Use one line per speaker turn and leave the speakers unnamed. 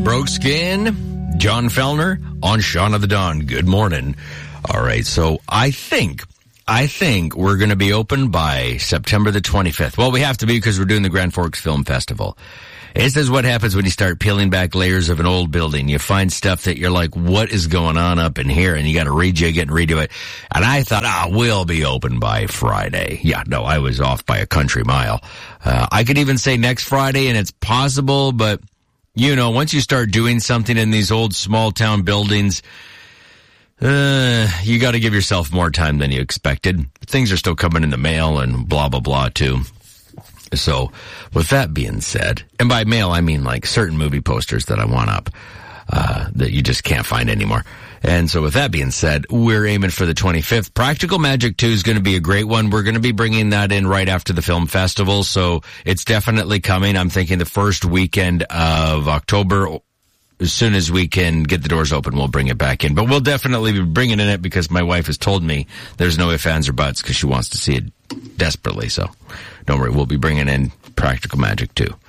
Broke Skin, John Fellner on Shaun of the Dawn. Good morning. All right, so I think we're going to be open by September the 25th. Well, we have to be because we're doing the Grand Forks Film Festival. This is what happens when you start peeling back layers of an old building. You find stuff that you're like, what is going on up in here? And you got to rejig it and redo it. And I thought, we'll be open by Friday. Yeah, no, I was off by a country mile. I could even say next Friday, and it's possible, but, you know, once you start doing something in these old small town buildings, you got to give yourself more time than you expected. Things are still coming in the mail and blah, blah, blah, too. So, with that being said, and by mail I mean like certain movie posters that I want up, that you just can't find anymore. And so with that being said, we're aiming for the 25th. Practical Magic 2 is going to be a great one. We're going to be bringing that in right after the film festival, so it's definitely coming. I'm thinking the first weekend of October. As soon as we can get the doors open, we'll bring it back in. But we'll definitely be bringing in it because my wife has told me there's no ifs, ands, or buts because she wants to see it desperately. So don't worry, we'll be bringing in Practical Magic 2.